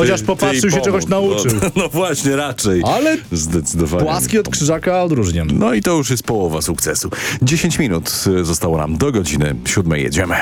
Chociaż popatrzył się, czegoś nauczył. No właśnie, raczej. Ale zdecydowanie. płaski od krzyżaka odróżniam. No i to już jest połowa sukcesu. 10 minut zostało nam do godziny 7. Jedziemy.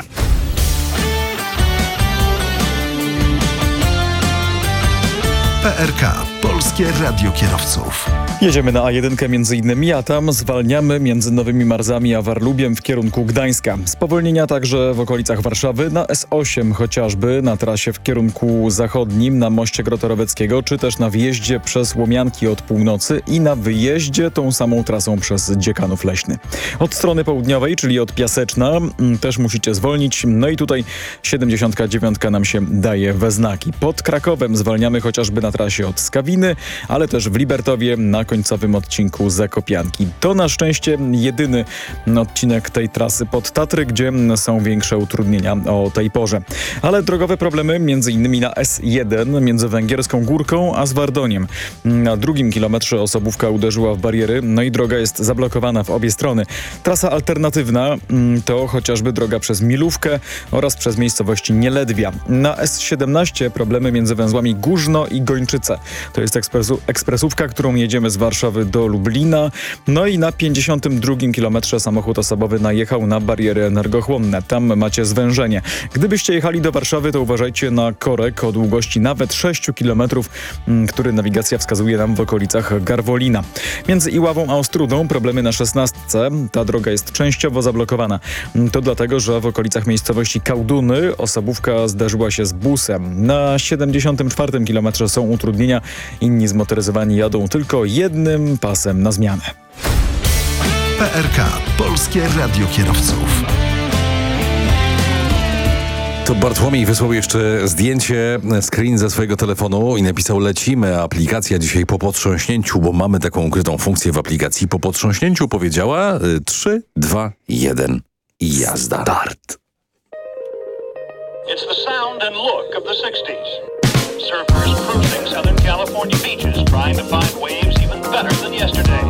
PRK. Polskie Radio Kierowców. Jedziemy na A1 między innymi, a tam zwalniamy między Nowymi Marzami a Warlubiem w kierunku Gdańska. Spowolnienia także w okolicach Warszawy, na S8 chociażby, na trasie w kierunku zachodnim, na moście Grotoroweckiego, czy też na wjeździe przez Łomianki od północy i na wyjeździe tą samą trasą przez Dziekanów Leśny. Od strony południowej, czyli od Piaseczna, też musicie zwolnić. No i tutaj 79 nam się daje we znaki. Pod Krakowem zwalniamy chociażby na trasie od Skawiny, ale też w Libertowie na końcowym odcinku Zakopianki. To na szczęście jedyny odcinek tej trasy pod Tatry, gdzie są większe utrudnienia o tej porze. Ale drogowe problemy między innymi na S1 między Węgierską Górką a Zwardoniem. Na 2 kilometrze osobówka uderzyła w bariery, no i droga jest zablokowana w obie strony. Trasa alternatywna to chociażby droga przez Milówkę oraz przez miejscowości Nieledwia. Na S17 problemy między węzłami Górzno i Gończyce. To jest ekspresówka, którą jedziemy z Warszawy do Lublina. No i na 52 kilometrze samochód osobowy najechał na bariery energochłonne. Tam macie zwężenie. Gdybyście jechali do Warszawy, to uważajcie na korek o długości nawet 6 kilometrów, który nawigacja wskazuje nam w okolicach Garwolina. Między Iławą a Ostrudą problemy na 16. Ta droga jest częściowo zablokowana. To dlatego, że w okolicach miejscowości Kałduny osobówka zderzyła się z busem. Na 74 kilometrze są utrudnienia. Inni zmotoryzowani jadą tylko jednym pasem na zmianę. PRK. Polskie Radio Kierowców. To Bartłomiej wysłał jeszcze zdjęcie, screen ze swojego telefonu i napisał: lecimy, aplikacja dzisiaj po potrząśnięciu, bo mamy taką ukrytą funkcję w aplikacji. Po potrząśnięciu powiedziała 3, 2, 1 i jazda. Start. It's the sound and look of the 60s. Surfers cruising Southern California beaches, trying to find waves even better than yesterday.